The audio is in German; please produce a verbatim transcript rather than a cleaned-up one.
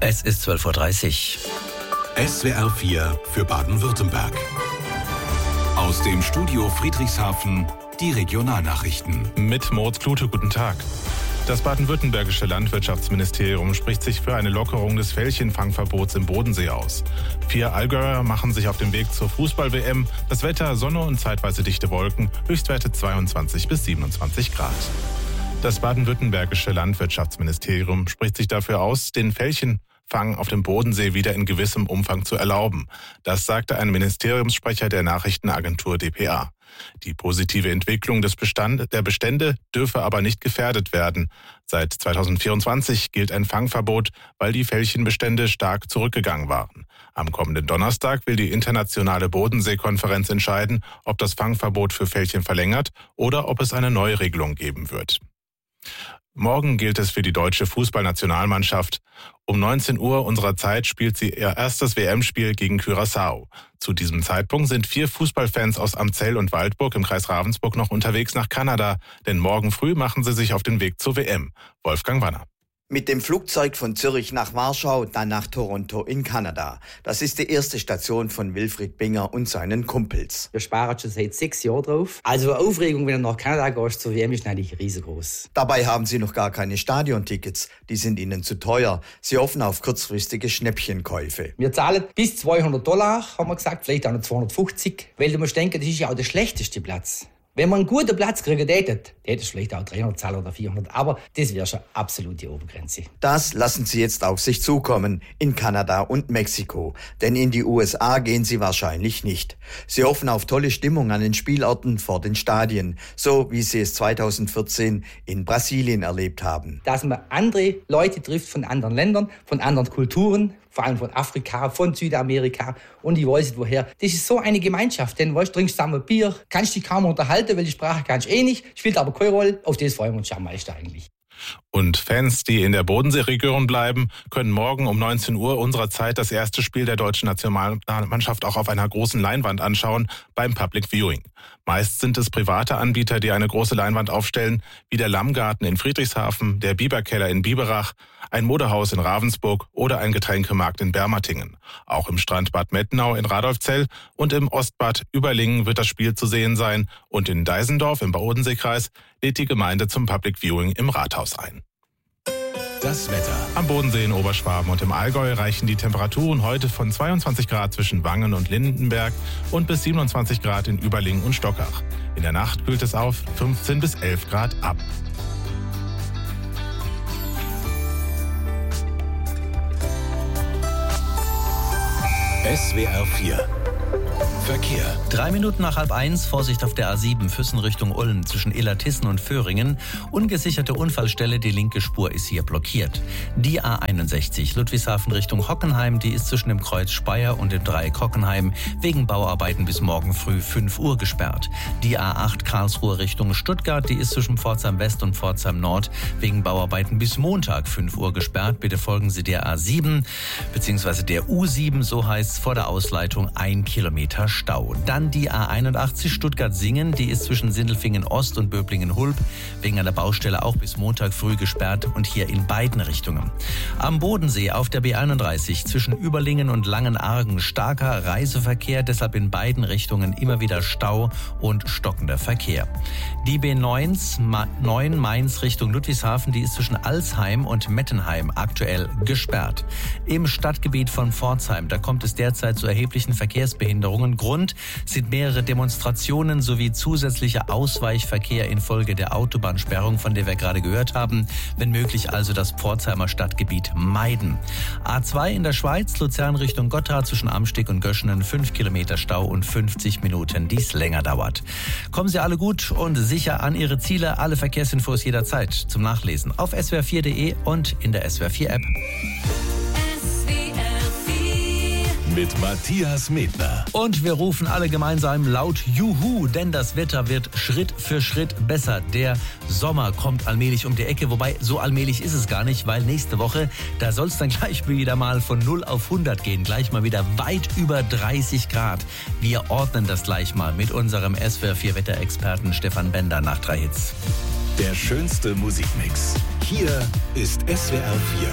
Es ist zwölf Uhr dreißig. S W R vier für Baden-Württemberg. Aus dem Studio Friedrichshafen die Regionalnachrichten. Mit Moritz Klute, guten Tag. Das baden-württembergische Landwirtschaftsministerium spricht sich für eine Lockerung des Fällchenfangverbots im Bodensee aus. Vier Allgäuer machen sich auf den Weg zur Fußball-W M. Das Wetter, Sonne und zeitweise dichte Wolken, Höchstwerte zweiundzwanzig bis siebenundzwanzig Grad. Das baden-württembergische Landwirtschaftsministerium spricht sich dafür aus, den Fällchenfang auf dem Bodensee wieder in gewissem Umfang zu erlauben. Das sagte ein Ministeriumssprecher der Nachrichtenagentur D P A. Die positive Entwicklung des Bestand, der Bestände dürfe aber nicht gefährdet werden. Seit zweitausendvierundzwanzig gilt ein Fangverbot, weil die Fällchenbestände stark zurückgegangen waren. Am kommenden Donnerstag will die internationale Bodenseekonferenz entscheiden, ob das Fangverbot für Fällchen verlängert oder ob es eine Neuregelung geben wird. Morgen gilt es für die deutsche Fußballnationalmannschaft. Um neunzehn Uhr unserer Zeit spielt sie ihr erstes W M-Spiel gegen Curaçao. Zu diesem Zeitpunkt sind vier Fußballfans aus Amzell und Waldburg im Kreis Ravensburg noch unterwegs nach Kanada, denn morgen früh machen sie sich auf den Weg zur W M. Wolfgang Wanner. Mit dem Flugzeug von Zürich nach Warschau, dann nach Toronto in Kanada. Das ist die erste Station von Wilfried Binger und seinen Kumpels. Wir sparen schon seit sechs Jahren drauf. Also Aufregung, wenn du nach Kanada gehst zur W M, ist natürlich riesengroß. Dabei haben sie noch gar keine Stadiontickets. Die sind ihnen zu teuer. Sie hoffen auf kurzfristige Schnäppchenkäufe. Wir zahlen bis zweihundert Dollar, haben wir gesagt, vielleicht auch noch zweihundertfünfzig. Weil du musst denken, das ist ja auch der schlechteste Platz. Wenn man einen guten Platz kriegen hätte, hätte es vielleicht auch dreihundert zahlen oder vierhundert, aber das wäre schon absolut die Obergrenze. Das lassen sie jetzt auf sich zukommen, in Kanada und Mexiko. Denn in die U S A gehen sie wahrscheinlich nicht. Sie hoffen auf tolle Stimmung an den Spielorten vor den Stadien, so wie sie es zweitausendvierzehn in Brasilien erlebt haben. Dass man andere Leute trifft von anderen Ländern, von anderen Kulturen, vor allem von Afrika, von Südamerika und ich weiß nicht woher. Das ist so eine Gemeinschaft, denn weißt, trinkst zusammen Bier, kannst dich kaum unterhalten, weil die Sprache kannst du eh nicht, spielt aber keine Rolle. Auf das freuen wir uns schon am meisten eigentlich. Und Fans, die in der Bodenseeregion bleiben, können morgen um neunzehn Uhr unserer Zeit das erste Spiel der deutschen Nationalmannschaft auch auf einer großen Leinwand anschauen beim Public Viewing. Meist sind es private Anbieter, die eine große Leinwand aufstellen, wie der Lammgarten in Friedrichshafen, der Biberkeller in Biberach, ein Modehaus in Ravensburg oder ein Getränkemarkt in Bermatingen. Auch im Strandbad Mettenau in Radolfzell und im Ostbad Überlingen wird das Spiel zu sehen sein und in Deisendorf im Bodenseekreis lädt die Gemeinde zum Public Viewing im Rathaus ein. Das Wetter. Am Bodensee in Oberschwaben und im Allgäu reichen die Temperaturen heute von zweiundzwanzig Grad zwischen Wangen und Lindenberg und bis siebenundzwanzig Grad in Überlingen und Stockach. In der Nacht kühlt es auf fünfzehn bis elf Grad ab. S W R vier Verkehr. Drei Minuten nach halb eins, Vorsicht auf der A sieben, Füssen Richtung Ulm zwischen Illertissen und Föhringen. Ungesicherte Unfallstelle, die linke Spur ist hier blockiert. Die A einundsechzig, Ludwigshafen Richtung Hockenheim, die ist zwischen dem Kreuz Speyer und dem Dreieck Hockenheim wegen Bauarbeiten bis morgen früh fünf Uhr gesperrt. Die A acht, Karlsruhe Richtung Stuttgart, die ist zwischen Pforzheim West und Pforzheim Nord wegen Bauarbeiten bis Montag fünf Uhr gesperrt. Bitte folgen Sie der A sieben, beziehungsweise der U sieben, so heißt es, vor der Ausleitung ein Kilometer Stau. Dann die A einundachtzig Stuttgart-Singen, die ist zwischen Sindelfingen Ost und Böblingen-Hulb wegen einer Baustelle auch bis Montag früh gesperrt und hier in beiden Richtungen. Am Bodensee auf der B einunddreißig zwischen Überlingen und Langenargen starker Reiseverkehr, deshalb in beiden Richtungen immer wieder Stau und stockender Verkehr. Die B neun Mainz Richtung Ludwigshafen, die ist zwischen Alsheim und Mettenheim aktuell gesperrt. Im Stadtgebiet von Pforzheim, da kommt es derzeit zu erheblichen Verkehrsbehinderungen. Grund sind mehrere Demonstrationen sowie zusätzlicher Ausweichverkehr infolge der Autobahnsperrung, von der wir gerade gehört haben. Wenn möglich also das Pforzheimer Stadtgebiet meiden. A zwei in der Schweiz, Luzern Richtung Gotthard zwischen Amsteg und Göschenen, fünf Kilometer Stau und fünfzig Minuten, die es länger dauert. Kommen Sie alle gut und sicher an Ihre Ziele. Alle Verkehrsinfos jederzeit zum Nachlesen auf S W R vier Punkt de und in der S W R vier App. Mit Matthias Medner. Und wir rufen alle gemeinsam laut Juhu, denn das Wetter wird Schritt für Schritt besser. Der Sommer kommt allmählich um die Ecke, wobei so allmählich ist es gar nicht, weil nächste Woche, da soll es dann gleich wieder mal von null auf hundert gehen, gleich mal wieder weit über dreißig Grad. Wir ordnen das gleich mal mit unserem S W R vier Wetterexperten Stefan Bender nach drei Hits. Der schönste Musikmix. Hier ist S W R vier.